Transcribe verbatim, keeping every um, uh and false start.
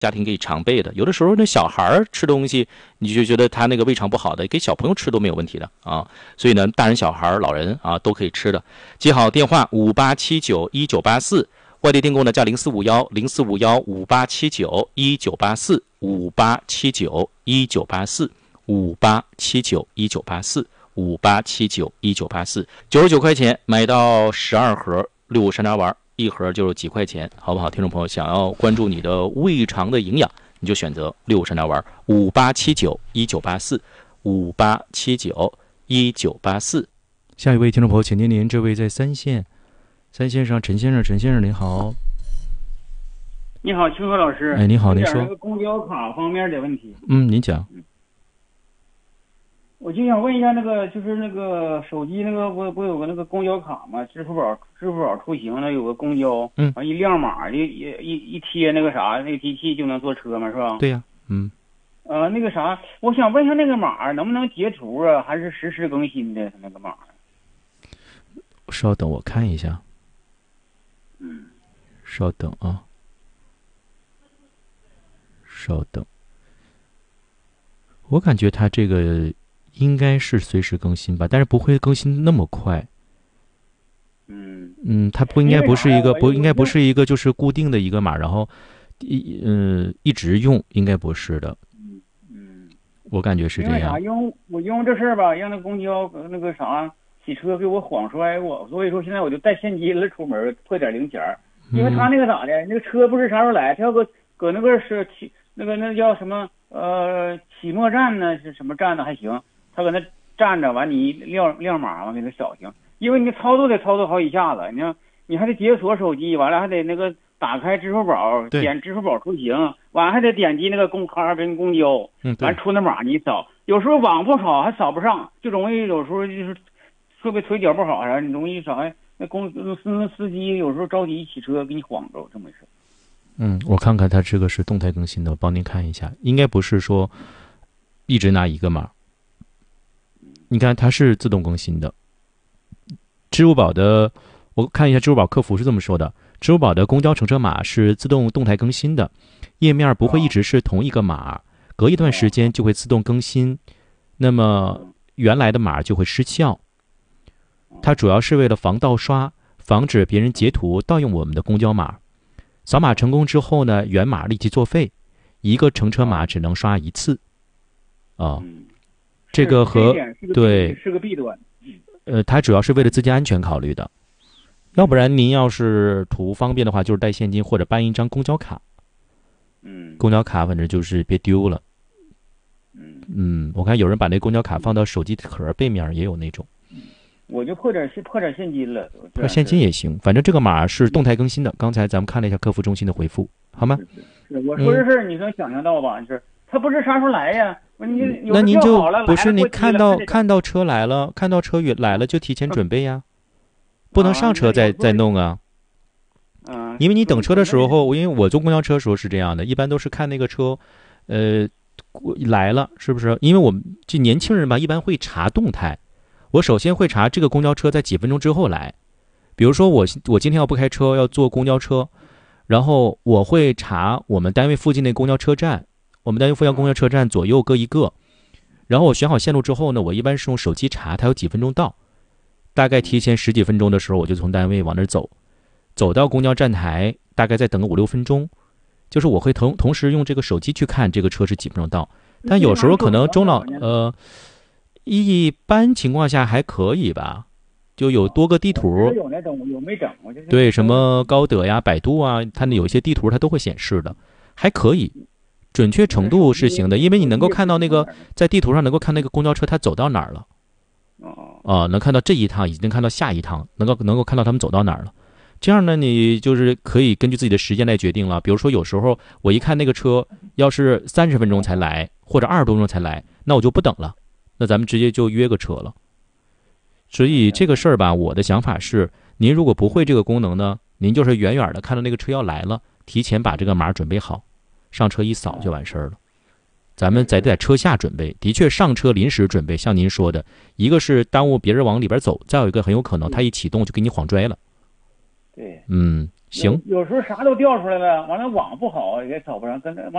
家庭可以常备的。有的时候那小孩吃东西，你就觉得他那个胃肠不好的，给小朋友吃都没有问题的啊。所以呢，大人小孩老人啊都可以吃的。记好电话五八七九一九八四，外地订购呢加零四五幺零四五幺五八七九一九八四五八七九一九八四五八七九一九八四五八七九一九八四，九十九块钱买到十二盒六五山楂丸。一盒就是几块钱，好不好？听众朋友，想要关注你的胃肠的营养，你就选择六山楂丸，五八七九一九八四，五八七九一九八四。下一位听众朋友，请您您这位在三线，三线上陈先生，陈先生您好。 你好，清河老师。 哎，你好，您说。 那个公交卡方面的问题。 嗯，您讲。 我就想问一下，那个就是那个手机那个不不有个那个公交卡吗？支付宝支付宝出行了有个公交， 嗯， 完一亮码一一一贴那个啥那个机器就能坐车嘛，是吧？ 对呀、啊，嗯。 呃，那个啥，我想问一下那个码能不能截图啊？还是实时更新的那个码？ 稍等，我看一下。 嗯。 稍等啊。稍等。我感觉它这个。应该是随时更新吧，但是不会更新那么快。 嗯嗯，它不应该不是一个不应该不是一个就是固定的一个码，然后一嗯一直用，应该不是的。 嗯嗯， 我感觉是这样。 因为啥？因为我因为这事儿吧，让那公交那个啥洗车给我晃摔过，所以说现在我就带现金了出门，破点零钱。因为他那个咋的，那个车不是啥时候来，他要搁搁那个是起那个那叫什么呃起诺站呢，是什么站呢还行。他搁那站着，完你亮亮码完给他扫行，因为你操作得操作好几下子，你看你还得解锁手机，完了还得那个打开支付宝，点支付宝出行，完还得点击那个公卡跟公交， 嗯， 完出那码你扫，有时候网不好还扫不上，就容易有时候就是特别腿脚不好啥，你容易啥那公司司机有时候着急骑车给你晃着这么回事。 嗯，我看看他这个是动态更新的，我帮您看一下，应该不是说一直拿一个码。你看它是自动更新的，支付宝的，我看一下支付宝客服是这么说的：支付宝的公交乘车码是自动动态更新的，页面不会一直是同一个码，隔一段时间就会自动更新，那么原来的码就会失效。它主要是为了防盗刷，防止别人截图盗用我们的公交码。扫码成功之后呢，原码立即作废，一个乘车码只能刷一次。啊。这个和对是个弊端， 呃，它主要是为了自己安全考虑的，要不然您要是图方便的话，就是带现金或者办一张公交卡， 嗯， 公交卡反正就是别丢了， 嗯嗯，我看有人把那公交卡放到手机壳背面也有那种， 我就破点破点现金了， 破现金也行，反正这个码是动态更新的，刚才咱们看了一下客服中心的回复，好吗？ 是是我说这事儿你能想象到吧？是他不是啥时候来呀？ 嗯、那您就不是你看到看到车来了，看到车远来了就提前准备呀，不能上车再、啊、再弄啊。 嗯， 因为你等车的时候，因为我坐公交车的时候是这样的，一般都是看那个车，呃，来了是不是？因为我们这年轻人吧，一般会查动态。我首先会查这个公交车在几分钟之后来，比如说我我今天要不开车要坐公交车，然后我会查我们单位附近的公交车站。我们单位附近公交车站左右各一个，然后我选好线路之后呢，我一般是用手机查它有几分钟到，大概提前十几分钟的时候，我就从单位往那儿走，走到公交站台，大概再等个五六分钟，就是我会同同时用这个手机去看这个车是几分钟到，但有时候可能中老呃，一般情况下还可以吧，就有多个地图， 有那种有没整， 对什么高德呀、百度啊，它那有一些地图它都会显示的，还可以。准确程度是行的，因为你能够看到那个在地图上能够看那个公交车它走到哪儿了，啊、呃，能看到这一趟，已经看到下一趟，能够能够看到他们走到哪儿了。这样呢，你就是可以根据自己的时间来决定了。比如说，有时候我一看那个车要是三十分钟才来，或者二十多分钟才来，那我就不等了，那咱们直接就约个车了。所以这个事儿吧，我的想法是，您如果不会这个功能呢，您就是远远的看到那个车要来了，提前把这个码准备好。上车一扫就完事儿了，咱们在在车下准备，的确上车临时准备，像您说的，一个是耽误别人往里边走，再有一个很有可能他一启动就给你晃拽了。 对， 嗯， 行， 有有时候啥都调出来了，完了网不好也找不上，跟那完